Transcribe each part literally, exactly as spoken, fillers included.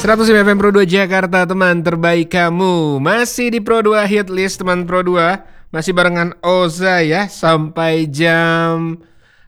seratus lima F M Pro dua Jakarta, teman terbaik kamu. Masih di Pro dua Hit List, teman Pro dua. Masih barengan Oza ya, sampai jam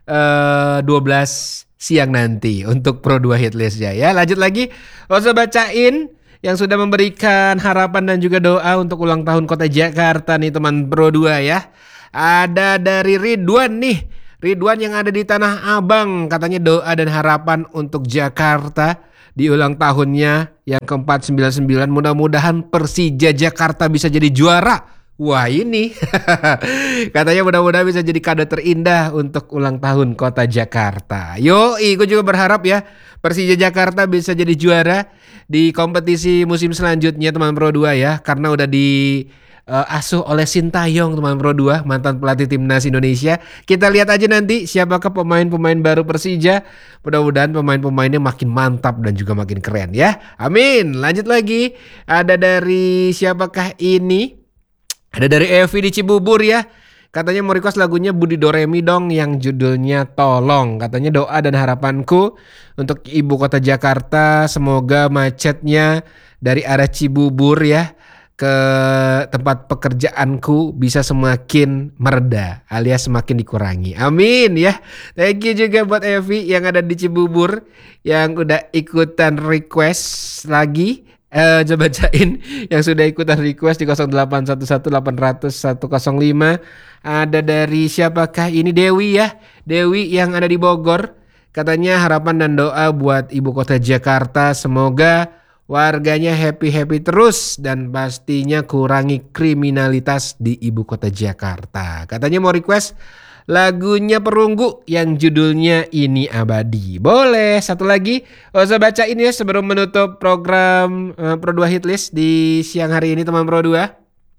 uh, dua belas siang nanti untuk Pro dua Hit List ya. ya Lanjut lagi, Oza bacain yang sudah memberikan harapan dan juga doa untuk ulang tahun Kota Jakarta nih teman Pro dua ya. Ada dari Ridwan nih, Ridwan yang ada di Tanah Abang. Katanya doa dan harapan untuk Jakarta di ulang tahunnya yang ke empat ratus sembilan puluh sembilan. Mudah-mudahan Persija Jakarta bisa jadi juara. Wah ini katanya mudah-mudahan bisa jadi kado terindah untuk ulang tahun Kota Jakarta. Yoi, gue juga berharap ya Persija Jakarta bisa jadi juara di kompetisi musim selanjutnya teman Pro dua ya. Karena udah di Uh, asuh oleh Sintayong teman Pro dua, mantan pelatih timnas Indonesia. Kita lihat aja nanti siapakah pemain-pemain baru Persija. Mudah-mudahan pemain-pemainnya makin mantap dan juga makin keren ya. Amin. Lanjut lagi, ada dari siapakah ini? Ada dari Evi di Cibubur ya. Katanya mau request lagunya Budi Doremi dong yang judulnya Tolong. Katanya doa dan harapanku untuk ibu kota Jakarta, semoga macetnya dari arah Cibubur ya ke tempat pekerjaanku bisa semakin mereda alias semakin dikurangi. Amin ya. Thank you juga buat Evi yang ada di Cibubur yang udah ikutan request lagi. Eh, coba bacain yang sudah ikutan request di nol delapan satu satu delapan nol nol satu nol lima. Ada dari siapakah ini? Dewi ya. Dewi yang ada di Bogor. Katanya harapan dan doa buat ibu kota Jakarta, semoga warganya happy-happy terus dan pastinya kurangi kriminalitas di ibu kota Jakarta. Katanya mau request lagunya Perunggu yang judulnya Ini Abadi. Boleh, satu lagi Oza bacain ya sebelum menutup program uh, Pro dua Hit List di siang hari ini teman Pro dua.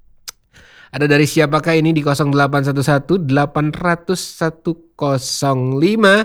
Ada dari siapakah ini di nol delapan satu satu delapan nol nol satu nol lima.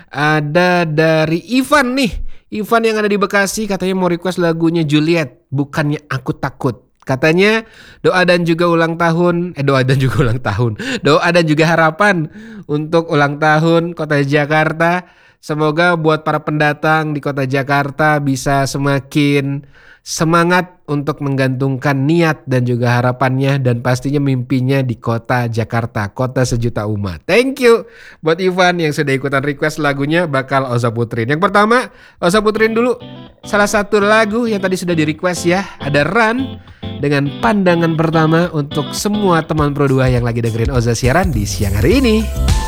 Ada dari Ivan nih. Ivan yang ada di Bekasi katanya mau request lagunya Juliet, Bukannya Aku Takut. Katanya doa dan juga ulang tahun, eh doa dan juga ulang tahun, doa dan juga harapan untuk ulang tahun Kota Jakarta. Semoga buat para pendatang di Kota Jakarta bisa semakin semangat untuk menggantungkan niat dan juga harapannya dan pastinya mimpinya di Kota Jakarta, kota sejuta umat. Thank you buat Ivan yang sudah ikutan request lagunya bakal Oza puterin. Yang pertama Oza puterin dulu salah satu lagu yang tadi sudah di request ya. Ada Run dengan Pandangan Pertama untuk semua teman Pro dua yang lagi dengerin Oza siaran di siang hari ini.